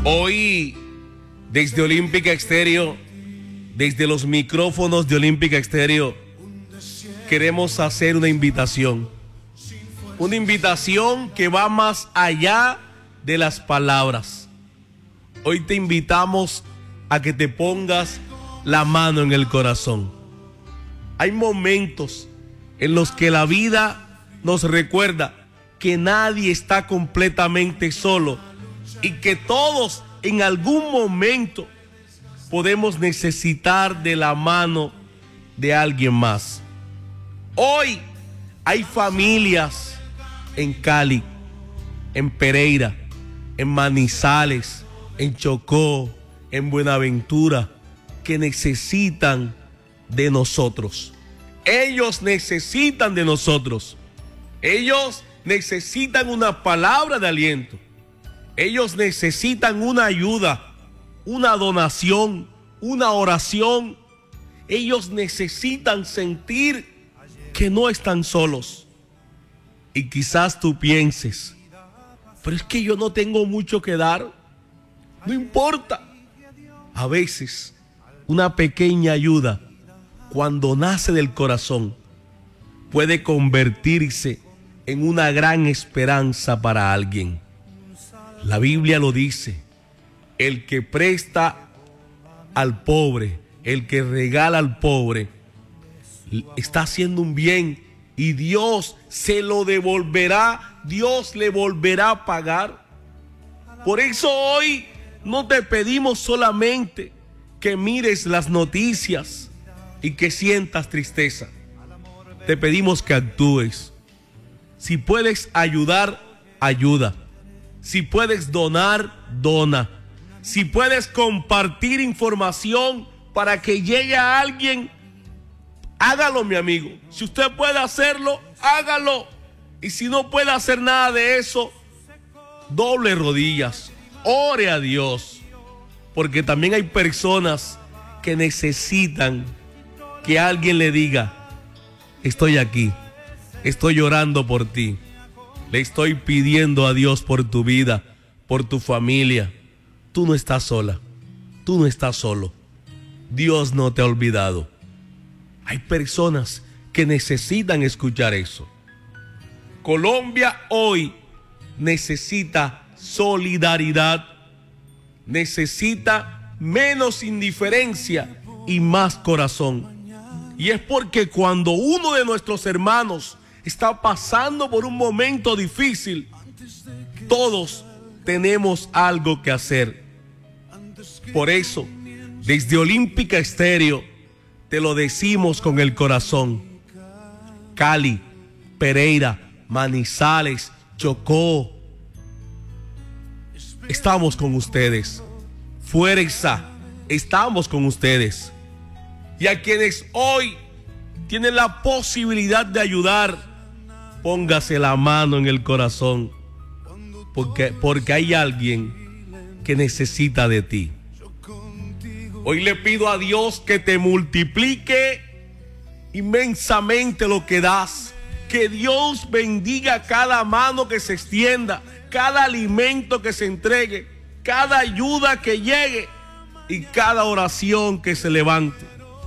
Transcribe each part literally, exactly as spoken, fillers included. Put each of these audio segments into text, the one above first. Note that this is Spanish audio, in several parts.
Hoy, desde Olímpica Estéreo, desde los micrófonos de Olímpica Estéreo, queremos hacer una invitación. Una invitación que va más allá de las palabras. Hoy te invitamos a que te pongas la mano en el corazón. Hay momentos en los que la vida nos recuerda que nadie está completamente solo y que todos en algún momento podemos necesitar de la mano de alguien más. Hoy hay familias en Cali, en Pereira, en Manizales, en Chocó, en Buenaventura, que necesitan de nosotros. Ellos necesitan de nosotros. Ellos necesitan una palabra de aliento. Ellos necesitan una ayuda, una donación, una oración. Ellos necesitan sentir que no están solos. Y quizás tú pienses, pero es que yo no tengo mucho que dar. No importa. A veces, una pequeña ayuda, cuando nace del corazón, puede convertirse en una gran esperanza para alguien. La Biblia lo dice: el que presta al pobre, el que regala al pobre, está haciendo un bien y Dios se lo devolverá, Dios le volverá a pagar. Por eso hoy no te pedimos solamente que mires las noticias y que sientas tristeza. Te pedimos que actúes. Si puedes ayudar, ayuda. Si puedes donar, dona. Si puedes compartir información para que llegue a alguien, hágalo, mi amigo. Si usted puede hacerlo, hágalo. Y si no puede hacer nada de eso, doble rodillas, ore a Dios. Porque también hay personas que necesitan que alguien le diga: estoy aquí, estoy orando por ti. Le estoy pidiendo a Dios por tu vida, por tu familia. Tú no estás sola, tú no estás solo. Dios no te ha olvidado. Hay personas que necesitan escuchar eso. Colombia hoy necesita solidaridad, necesita menos indiferencia y más corazón. Y es porque cuando uno de nuestros hermanos está pasando por un momento difícil, todos tenemos algo que hacer. Por eso, desde Olímpica Estéreo, te lo decimos con el corazón. Cali, Pereira, Manizales, Chocó, estamos con ustedes. Fuerza, estamos con ustedes. Y a quienes hoy tienen la posibilidad de ayudar, póngase la mano en el corazón, porque, porque hay alguien que necesita de ti. Hoy le pido a Dios que te multiplique inmensamente lo que das. Que Dios bendiga cada mano que se extienda, cada alimento que se entregue, cada ayuda que llegue y cada oración que se levante.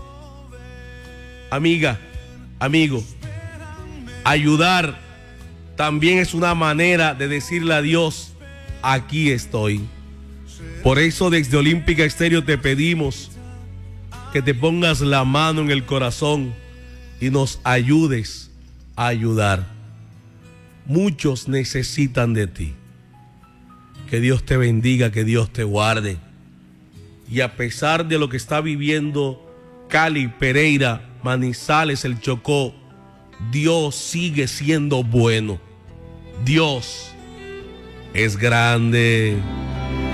Amiga, amigo, ayudar también es una manera de decirle a Dios: aquí estoy. Por eso desde Olímpica Estéreo te pedimos que te pongas la mano en el corazón y nos ayudes a ayudar. Muchos necesitan de ti. Que Dios te bendiga, que Dios te guarde. Y a pesar de lo que está viviendo Cali, Pereira, Manizales, el Chocó, Dios sigue siendo bueno. Dios es grande.